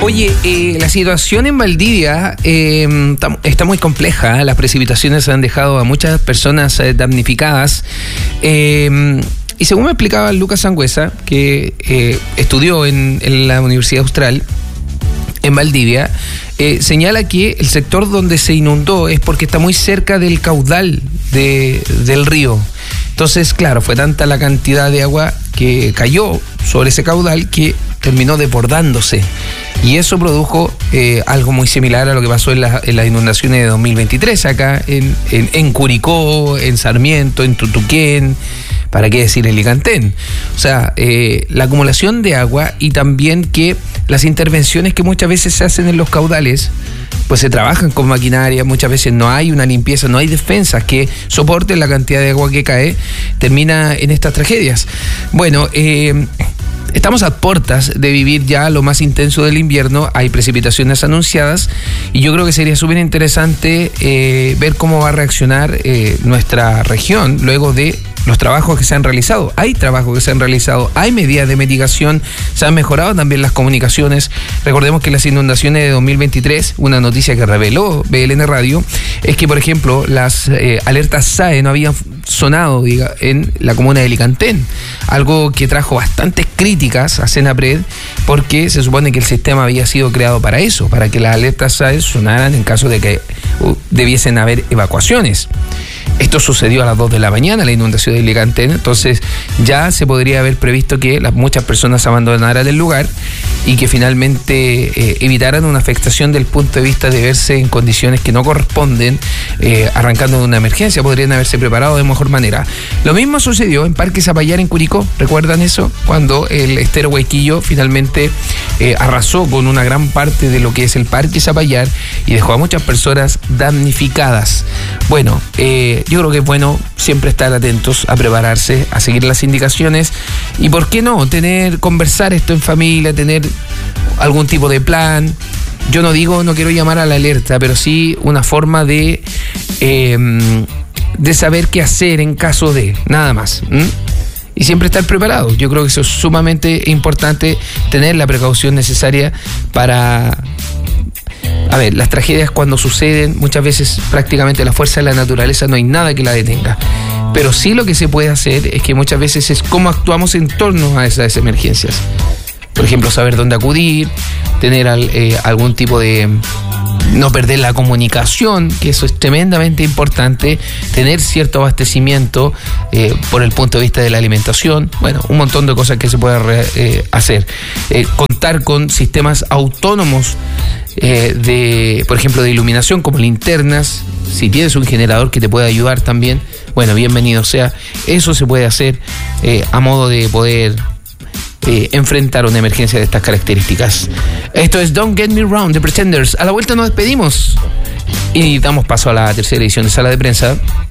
Oye, la situación en Valdivia está muy compleja. Las precipitaciones han dejado a muchas personas damnificadas. Y según me explicaba Lucas Sangüesa, que estudió en la Universidad Austral, en Valdivia, señala que el sector donde se inundó es porque está muy cerca del caudal del río. Entonces, claro, fue tanta la cantidad de agua que cayó sobre ese caudal que terminó desbordándose. Y eso produjo algo muy similar a lo que pasó en las inundaciones de 2023, acá en Curicó, en Sarmiento, en Tutuquén, para qué decir en Licantén. O sea, la acumulación de agua y también que las intervenciones que muchas veces se hacen en los caudales, pues se trabajan con maquinaria, muchas veces no hay una limpieza, no hay defensas que soporten la cantidad de agua que cae, termina en estas tragedias. Bueno, estamos a puertas de vivir ya lo más intenso del invierno, hay precipitaciones anunciadas y yo creo que sería súper interesante ver cómo va a reaccionar nuestra región luego de los trabajos que se han realizado. Hay trabajos que se han realizado, hay medidas de mitigación, se han mejorado también las comunicaciones. Recordemos que las inundaciones de 2023, una noticia que reveló BLN Radio, es que, por ejemplo, las alertas SAE no habían sonado en la comuna de Licantén, algo que trajo bastantes críticas a Senapred, porque se supone que el sistema había sido creado para eso, para que las alertas SAE sonaran en caso de que debiesen haber evacuaciones. Esto sucedió a las 2 de la mañana, la inundación de Licantén, entonces ya se podría haber previsto que muchas personas abandonaran el lugar y que finalmente evitaran una afectación del punto de vista de verse en condiciones que no corresponden, arrancando de una emergencia, podrían haberse preparado de mejor manera. Lo mismo sucedió en Parque Zapallar en Curicó, ¿recuerdan eso? Cuando el estero Huayquillo finalmente arrasó con una gran parte de lo que es el Parque Zapallar y dejó a muchas personas damnificadas. Bueno, yo creo que es bueno siempre estar atentos a prepararse, a seguir las indicaciones y por qué no, conversar esto en familia, tener algún tipo de plan. Yo no quiero llamar a la alerta, pero sí una forma de saber qué hacer en caso de, nada más. Y siempre estar preparados. Yo creo que eso es sumamente importante, tener la precaución necesaria para... A ver, las tragedias cuando suceden, muchas veces prácticamente la fuerza de la naturaleza no hay nada que la detenga. Pero sí lo que se puede hacer es que muchas veces es cómo actuamos en torno a esas emergencias. Por ejemplo, saber dónde acudir, tener algún tipo de... no perder la comunicación, que eso es tremendamente importante, tener cierto abastecimiento por el punto de vista de la alimentación, bueno, un montón de cosas que se puede hacer. Contar con sistemas autónomos por ejemplo, de iluminación como linternas. Si tienes un generador que te pueda ayudar también, bueno, bienvenido sea. Eso se puede hacer a modo de poder enfrentar una emergencia de estas características. Esto es Don't Get Me Wrong, The Pretenders. A la vuelta nos despedimos y damos paso a la tercera edición de Sala de Prensa.